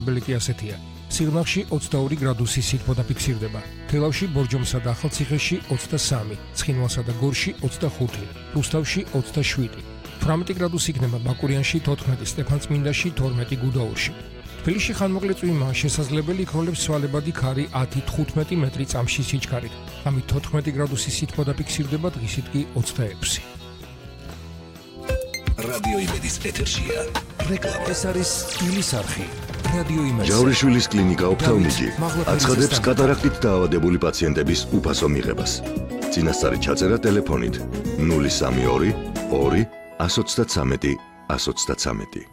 ბელიკი ასეთია. სიღნაღში 22 გრადუსი სითბო დაფიქსირდება. თელავში, ბორჯომსა და ახალციხეში 23, ცხინვალსა და გორში 25, რუსთავში 27. 18 გრადუსი იქნება ბაკურიანში 14, სტეფანწმინდაში 12 გუდაურში. თბილისში ხანმოკლეწვიმაა შესაძლებელი იქროლებს ცვალებადი ქარი 10-15 მეტრი წამში სიჩქარით. ამით 14 გრადუსი სითბო დაფიქსირდება, დღისით კი 26. რადიო იმედის ეთერშია. რეკლამა. ეს არის სტილის არხი. რადიო იმედი. ჯავრიშვილის კლინიკა ოფთალმოლოგი აცხადებს კატარაქტით დაავადებული პაციენტების უფასო მიღებას. წინასწარი ჩაწერა ტელეფონით 032 2 133 133.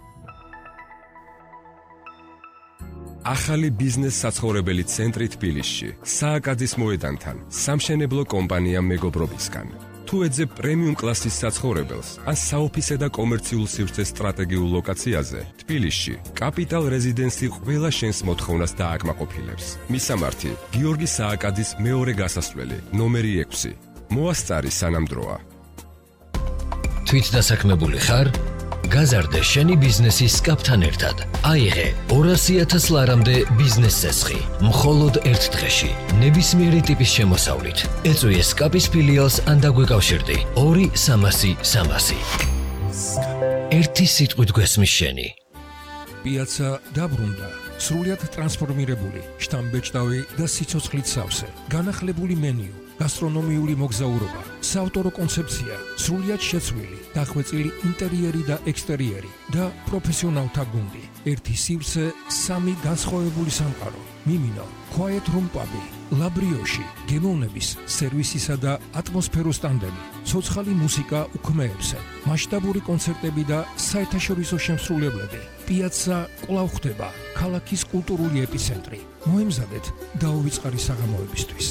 ახალი ბიზნეს საცხოვრებელი ცენტრი თბილისში, სააკაძის მოედანთან, სამშენებლო კომპანია მეგობრობისგან. თუ ეძებ პრემიუმ კლასის საცხოვრებელს, ან საოფისე და კომერციულ სივრცეს სტრატეგიულ ლოკაციაზე, თბილისში, კაპიტალ რეზიდენსი ყველა შენს მოთხოვნას დააკმაყოფილებს. მისამართი: გიორგი სააკაძის მეორე გასასვლელი, ნომერი 6. მოასწარი სანამ დროა. თვითდასაქმებული ხარ? გაზარდე შენი ბიზნესის სკაპთან ერთად. აიღე 200,000 ლარამდე ბიზნეს ცესხი. მხოლოდ ერთ დღეში, ნებისმიერი ტიპის შემოსავლით. ეწვიე სკაპის ფილიალს ან დაგვეკავშირდი 2-300-300. ერთი სიტყვით გვესმის შენი. პიაცა დაბრუნდა, სრულიად ტრანსფორმირებული, შტამბეჭდავი და სიცოცხლით სავსე, განახლებული მენიუ, გასტრონომიული მოგზაურობა, საავტორო კონცეფცია, სრულიად შეცვლილი, დახვეწილი ინტერიერი და ექსტერიერი და პროფესიონალთა გუნდი. ერთი სივრცე, 3 განსხვავებული სამყარო. მიმინო, quiet room pub-ი, ლაბრიოში, გემოვნების, სერვისისა და ატმოსფეროს ტანდემი, ცოცხალი მუსიკა უქმეებზე, მასშტაბური კონცერტები და საერთაშორისო შემსრულებლები. პიაცა კვლავ ხდება ქალაქის კულტურული ეპიცენტრი. მოემზადეთ დაუვიწყარი საღამოებისთვის.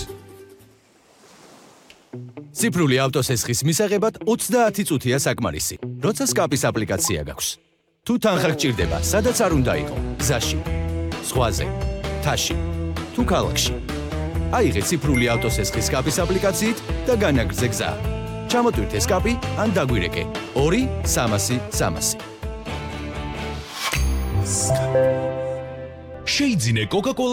ციფრული ავტოსესხის მისაღებად 30 წუთია საკმარისი, როცა სკაპის აპლიკაცია გაქვს. თუ თანხა გჭირდება, სადაც არ უნდა იყო, გზაში, ზღვაზე, მთაში, თუ ქალაქში. აიღე ციფრული ავტოსესხის სკაპის აპლიკაციით და განაგრძე გზა. ჩამოტვირთე სკაპი ან დაგვირეკე 2-300-300. შეიძინე Coca-Cola